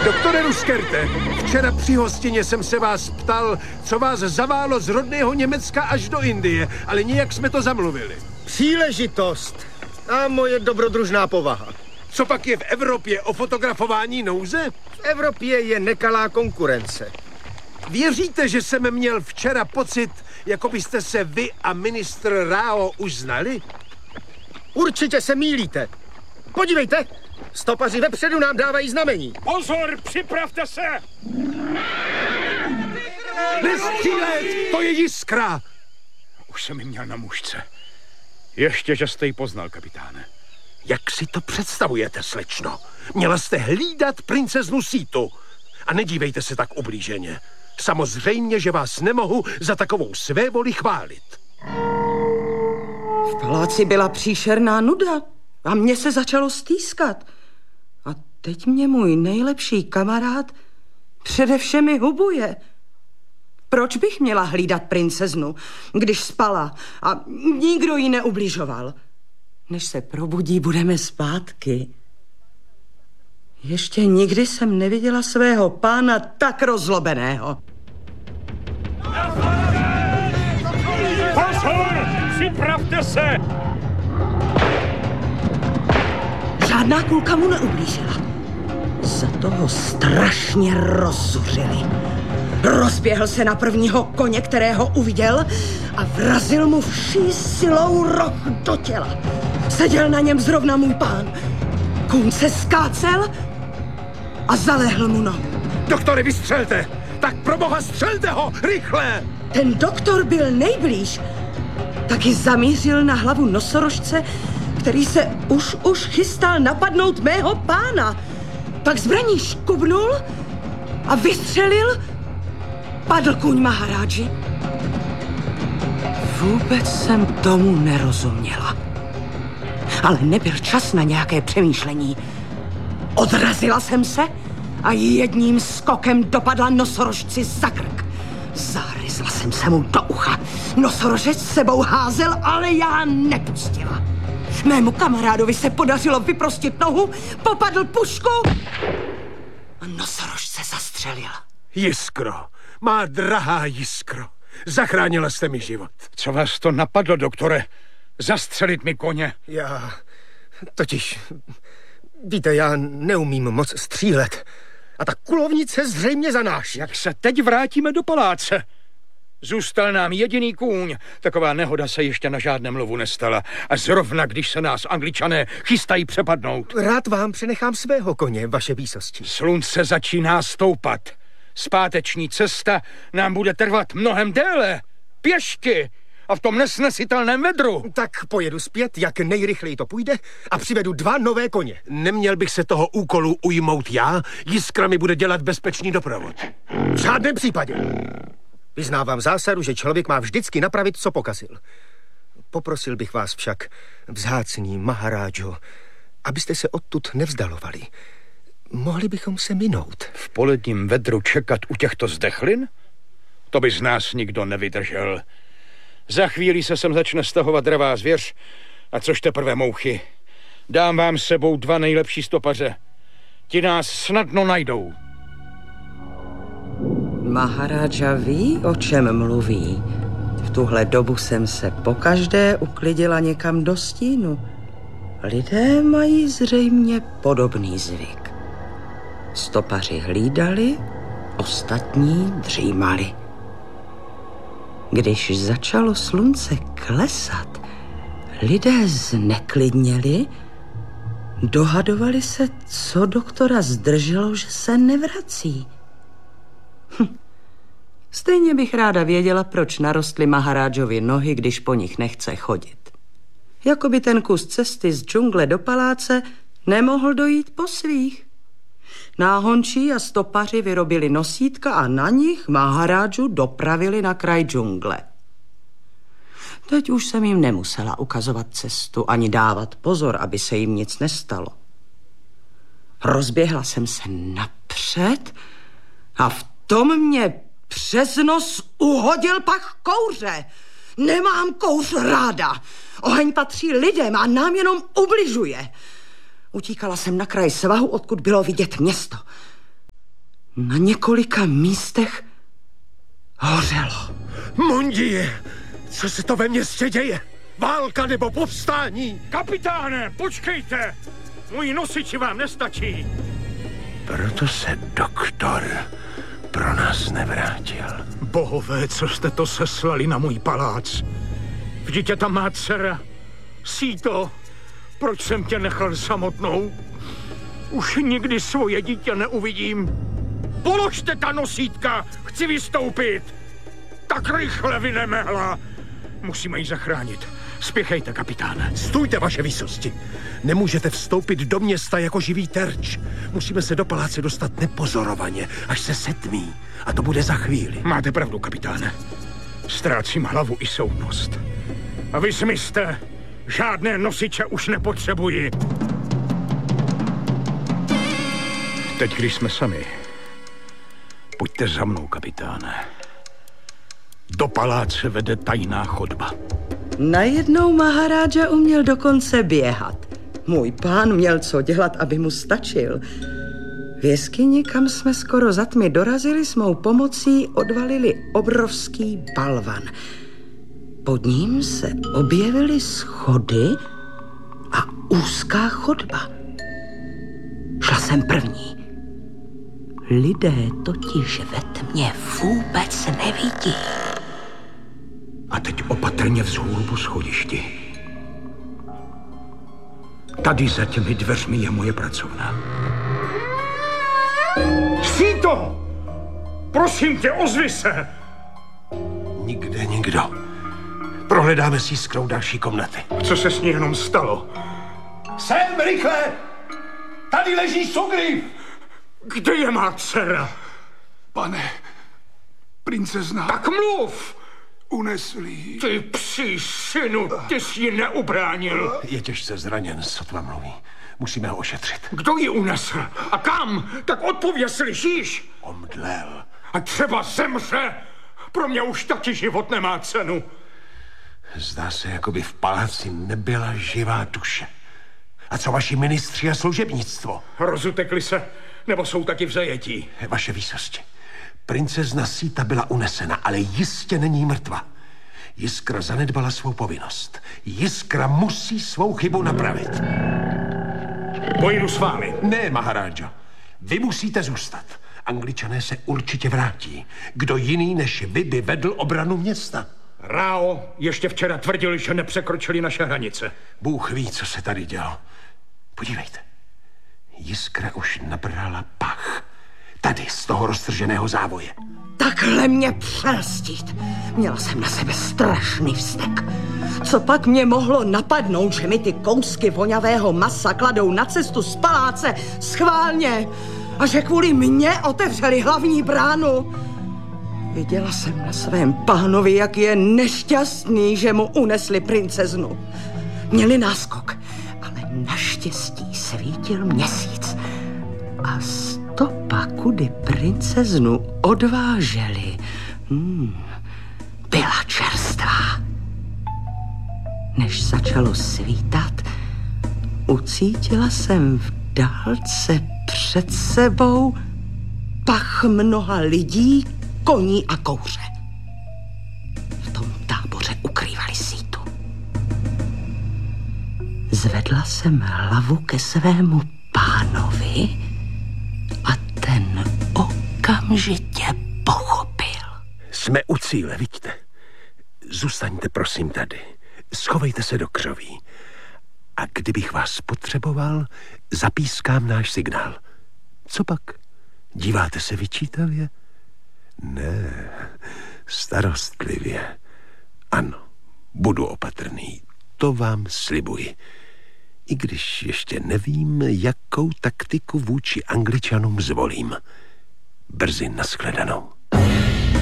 Doktore Ruskerte, včera při hostině jsem se vás ptal, co vás zaválo z rodného Německa až do Indie, ale nijak jsme to zamluvili. Příležitost a moje dobrodružná povaha. Co pak je v Evropě o fotografování nouze? V Evropě je nekalá konkurence. Věříte, že jsem měl včera pocit, jako byste se vy a ministr Rao už znali? Určitě se mýlíte. Podívejte, stopaři vepředu nám dávají znamení. Pozor, připravte se! Nestřílet, to je Jiskra! Už jsem ji měl na mužce. Ještě, že jste ji poznal, kapitáne. Jak si to představujete, slečno? Měla jste hlídat princeznu Sítu. A nedívejte se tak ublíženě. Samozřejmě, že vás nemohu za takovou svévoli chválit. V paláci byla příšerná nuda a mně se začalo stýskat. A teď mě můj nejlepší kamarád přede všemi hubuje. Proč bych měla hlídat princeznu, když spala a nikdo jí neubližoval? Než se probudí, budeme zpátky. Ještě nikdy jsem neviděla svého pána tak rozlobeného. Pozor, připravte se! Žádná kulka mu neublížila. Za toho strašně rozzuřili. Rozběhl se na prvního koně, kterého uviděl, a vrazil mu vší silou roh do těla. Seděl na něm zrovna můj pán. Kůň se skácel a zalehl mu nohu. Doktore, vystřelte! Tak pro boha střelte ho, rychle! Ten doktor byl nejblíž. Taky zamířil na hlavu nosorožce, který se už chystal napadnout mého pána. Pak zbraní škubnul a vystřelil. Padl kůň Maharádži. Vůbec jsem tomu nerozuměla. Ale nebyl čas na nějaké přemýšlení. Odrazila jsem se a jedním skokem dopadla nosorožci za krk. Záryzla jsem se mu do ucha. Nosorožec s sebou házel, ale já nepustila. Mému kamarádovi se podařilo vyprostit nohu, popadl pušku a nosorož se zastřelil. Jiskro, má drahá Jiskro, zachránila jste mi život. Co vás to napadlo, doktore? Zastřelit mi koně? Víte, já neumím moc střílet. A ta kulovnice zřejmě zanáší. Jak se teď vrátíme do paláce? Zůstal nám jediný kůň. Taková nehoda se ještě na žádném lovu nestala. A zrovna, když se nás Angličané chystají přepadnout. Rád vám přenechám svého koně, vaše výsosti. Slunce začíná stoupat. Zpáteční cesta nám bude trvat mnohem déle. Pěšky a v tom nesnesitelném vedru. Tak pojedu zpět, jak nejrychleji to půjde, a přivedu 2 nové koně. Neměl bych se toho úkolu ujmout já? Jiskra mi bude dělat bezpečný doprovod. V žádném případě. Vyznávám zásadu, že člověk má vždycky napravit, co pokazil. Poprosil bych vás však, vzácný Maharádžo, abyste se odtud nevzdalovali. Mohli bychom se minout. V poledním vedru čekat u těchto zdechlin? To by z nás nikdo nevydržel. Za chvíli se sem začne stahovat dravá zvěř, a což teprve mouchy. Dám vám s sebou 2 nejlepší stopaře. Ti nás snadno najdou. Maharaja ví, o čem mluví. V tuhle dobu jsem se pokaždé uklidila někam do stínu. Lidé mají zřejmě podobný zvyk. Stopaři hlídali, ostatní dřímali. Když začalo slunce klesat, lidé zneklidněli, dohadovali se, co doktora zdrželo, že se nevrací. Stejně bych ráda věděla, proč narostly Maharádžovi nohy, když po nich nechce chodit. Jakoby ten kus cesty z džungle do paláce nemohl dojít po svých. Náhončí a stopaři vyrobili nosítka a na nich Maharádžu dopravili na kraj džungle. Teď už jsem jim nemusela ukazovat cestu ani dávat pozor, aby se jim nic nestalo. Rozběhla jsem se napřed a v tom mě přes nos uhodil pach kouře. Nemám kouř ráda. Oheň patří lidem a nám jenom ubližuje. Utíkala jsem na kraj svahu, odkud bylo vidět město. Na několika místech hořelo. Mondie, co se to ve městě děje? Válka nebo povstání? Kapitáne, počkejte! Můj nosič vám nestačí. Proto se doktor pro nás nevrátil. Bohové, co jste to seslali na můj palác? Vždyť je tam má dcera. Síto, proč jsem tě nechal samotnou? Už nikdy svoje dítě neuvidím. Položte ta nosítka, chci vystoupit. Tak rychle vy nemehla. Musíme ji zachránit. Spěchejte, kapitáne. Stůjte, vaše výsosti. Nemůžete vstoupit do města jako živý terč. Musíme se do paláce dostat nepozorovaně, až se setmí. A to bude za chvíli. Máte pravdu, kapitáne. Ztrácím hlavu i soudnost. A vy smyste, žádné nosiče už nepotřebuji. Teď, když jsme sami, pojďte za mnou, kapitáne. Do paláce vede tajná chodba. Najednou Maharádža uměl dokonce běhat. Můj pán měl co dělat, aby mu stačil. V jeskyni, kam jsme skoro za tmy dorazili, s mou pomocí odvalili obrovský balvan. Pod ním se objevily schody a úzká chodba. Šla jsem první. Lidé totiž ve tmě vůbec nevidí. A teď opatrně vzhůru po schodišti. Tady za těmi dveřmi je moje pracovna. Síto! Prosím tě, ozvi se! Nikde nikdo. Prohledáme s jiskrou další komnaty. Co se s ní jenom stalo? Sem, rychle! Tady leží Sugriv! Kde je má dcera? Pane, princezna, Tak mluv! unesli ji. Ty psí synu, ty jsi ji neubránil. Je těžce zraněn, sotva mluví. Musíme ho ošetřit. Kdo ji unesl? A kam? Tak odpověď, slyšíš? Omdlel. A třeba zemře. Pro mě už taky život nemá cenu. Zdá se, jako by v paláci nebyla živá duše. A co vaši ministři a služebnictvo? Rozutekli se, nebo jsou taky v zajetí? Vaše výsosti, princezna Síta byla unesena, ale jistě není mrtva. Jiskra zanedbala svou povinnost. Jiskra musí svou chybu napravit. Pojdu s vámi. Ne, Maharádžo. Vy musíte zůstat. Angličané se určitě vrátí. Kdo jiný než vy by vedl obranu města? Rao ještě včera tvrdil, že nepřekročili naše hranice. Bůh ví, co se tady dělo. Podívejte. Jiskra už nabrala pach. Tady, z toho roztrženého závoje. Takhle mě přelstít. Měla jsem na sebe strašný vztek. Co pak mě mohlo napadnout, že mi ty kousky vonavého masa kladou na cestu z paláce schválně a že kvůli mně otevřeli hlavní bránu? Viděla jsem na svém pánovi, jak je nešťastný, že mu unesli princeznu. Měli náskok, ale naštěstí svítil měsíc a stopa, kudy princeznu odváželi, byla čerstvá. Než začalo svítat, ucítila jsem v dálce před sebou pach mnoha lidí, koní a kouře. V tom táboře ukrývali Sítu. Zvedla jsem hlavu ke svému pánovi a ten okamžitě pochopil. Jsme u cíle, vidíte? Zůstaňte prosím tady. Schovejte se do křoví. A kdybych vás potřeboval, zapískám náš signál. Co pak? Díváte se vyčítavě? Ne, starostlivě. Ano, budu opatrný, to vám slibuji. I když ještě nevím, jakou taktiku vůči Angličanům zvolím. Brzy nashledanou.